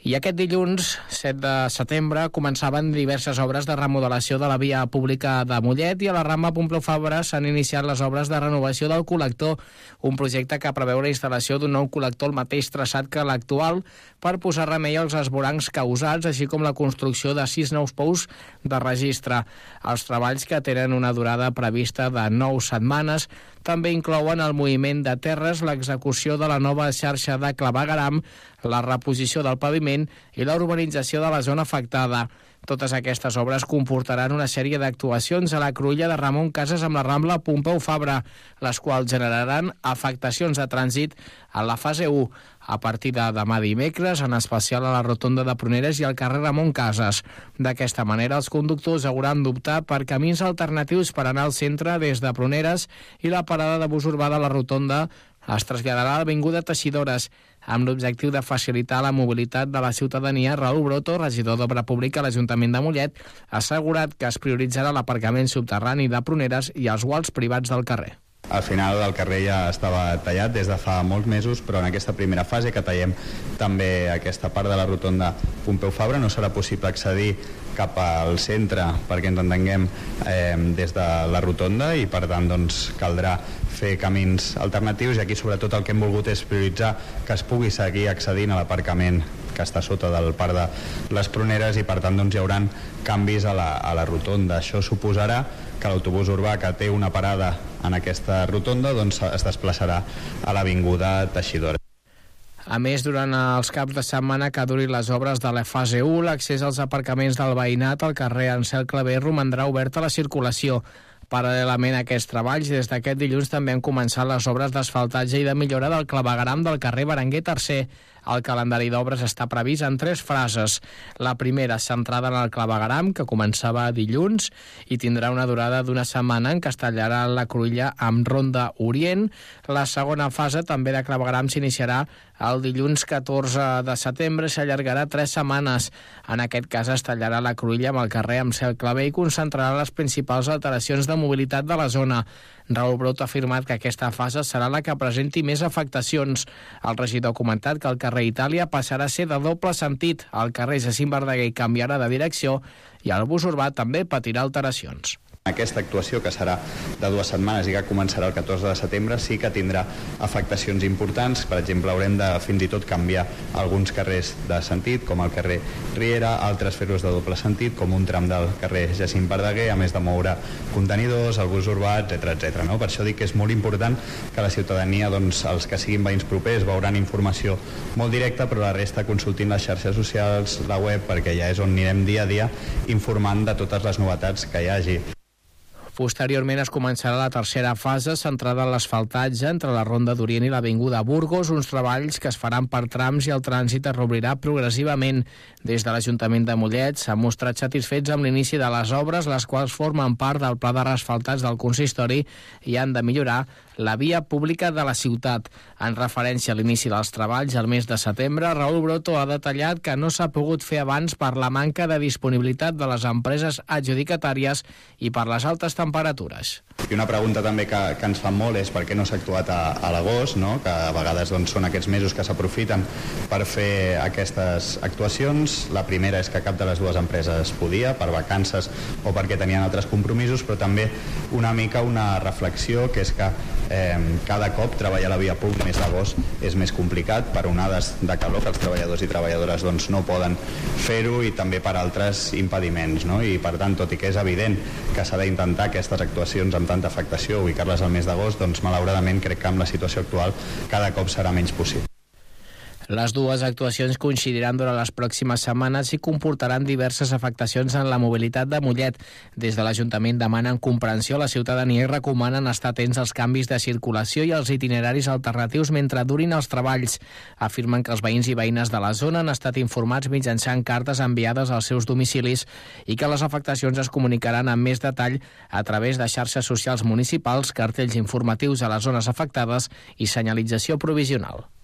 I aquest dilluns, 7 de setembre, començaven diverses obres de remodelació de la via pública de Mollet i a la Rambla Pompeu Fabra s'han iniciat les obres de renovació del col·lector, un projecte que preveu la instal·lació d'un nou col·lector al mateix traçat que l'actual per posar remei als esvorancs causats, així com la construcció de 6 nous pous de registre. Els treballs, que tenen una durada prevista de 9 setmanes, també inclouen el moviment de terres, l'execució de la nova xarxa de clavegueram, la reposició del paviment i la urbanització de la zona afectada. Totes aquestes obres comportaran una sèrie d'actuacions a la cruïlla de Ramon Casas amb la Rambla Pompeu Fabra, les quals generaran afectacions de trànsit en la fase 1 a partir de demà dimecres, en especial a la rotonda de Pruneres i al carrer Ramon Casas. D'aquesta manera, els conductors hauran d'optar per camins alternatius per anar al centre des de Pruneres i la parada de bus urbà de la rotonda es traslladarà a l'Avinguda Teixidores, amb l'objectiu de facilitar la mobilitat de la ciutadania. Raül Broto, regidor d'Obra Pública a l'Ajuntament de Mollet, ha assegurat que es prioritzarà l'aparcament subterrani de Pruneres i els guals privats del carrer. Al final el carrer ja estava tallat des de fa molts mesos, però en aquesta primera fase que tallem també aquesta part de la rotonda Pompeu Fabra no serà possible accedir cap al centre perquè ens entenguem des de la rotonda i per tant doncs, caldrà fer camins alternatius i aquí sobretot el que hem volgut és prioritzar que es pugui seguir accedint a l'aparcament que està sota del parc de les Pruneres i per tant doncs, hi haurà canvis a la rotonda. Això suposarà que l'autobús urbà que té una parada en aquesta rotonda doncs, es desplaçarà a l'Avinguda Teixidores. A més, durant els caps de setmana que durin les obres de la fase 1, l'accés als aparcaments del veïnat al carrer Ansel Clavé romandrà obert a la circulació. Paral·lelament a aquests treballs, des d'aquest dilluns també han començat les obres d'asfaltatge i de millora del clavegueram del carrer Berenguer III. El calendari d'obres està previst en 3 fases. La primera, centrada en el clavegueram, que començava dilluns i tindrà una durada d'1 setmana en què es tallarà la cruïlla amb Ronda Orient. La segona fase, també de clavegueram, s'iniciarà el dilluns 14 de setembre i s'allargarà 3 setmanes. En aquest cas es tallarà la cruïlla amb el carrer Ansel Clavé i concentrarà les principals alteracions de mobilitat de la zona. Raül Brot ha afirmat que aquesta fase serà la que presenti més afectacions. El regidor ha comentat que el carrer Itàlia passarà a ser de doble sentit. El carrer Jacint Verdaguer canviarà de direcció i el bus urbà també patirà alteracions. Aquesta actuació, que serà de 2 setmanes i que començarà el 14 de setembre, sí que tindrà afectacions importants. Per exemple, haurem de fins i tot canviar alguns carrers de sentit, com el carrer Riera, altres fer-los de doble sentit, com un tram del carrer Jacint Verdaguer, a més de moure contenidors, el bus urbà, etc. No? Per això dic que és molt important que la ciutadania, doncs, els que siguin veïns propers, veuran informació molt directa, però la resta consultin les xarxes socials, la web, perquè ja és on anirem dia a dia informant de totes les novetats que hi hagi. Posteriorment es començarà la tercera fase centrada en l'asfaltatge entre la Ronda d'Orient i l'Avinguda Burgos, uns treballs que es faran per trams i el trànsit es reobrirà progressivament. Des de l'Ajuntament de Mollet s'han mostrat satisfets amb l'inici de les obres, les quals formen part del pla de reasfaltats del consistori i han de millorar la via pública de la ciutat. En referència a l'inici dels treballs al mes de setembre, Raül Broto ha detallat que no s'ha pogut fer abans per la manca de disponibilitat de les empreses adjudicatàries i per les altes temperatures. I una pregunta també que ens fa molt és per què no s'ha actuat a l'agost, no? Que a vegades doncs, són aquests mesos que s'aprofiten per fer aquestes actuacions. La primera és que cap de les dues empreses podia, per vacances o perquè tenien altres compromisos, però també una mica una reflexió, que és que cada cop treballar a la via pública mes d'agost és més complicat per onades de calor que els treballadors i treballadores doncs, no poden fer-ho i també per altres impediments, no? I per tant, tot i que és evident que s'ha d'intentar aquestes actuacions amb tanta afectació, ubicar-les al mes d'agost, doncs malauradament crec que amb la situació actual cada cop serà menys possible. Les dues actuacions coincidiran durant les pròximes setmanes i comportaran diverses afectacions en la mobilitat de Mollet. Des de l'Ajuntament demanen comprensió a la ciutadania i recomanen estar atents als canvis de circulació i als itineraris alternatius mentre durin els treballs. Afirmen que els veïns i veïnes de la zona han estat informats mitjançant cartes enviades als seus domicilis i que les afectacions es comunicaran amb més detall a través de xarxes socials municipals, cartells informatius a les zones afectades i senyalització provisional.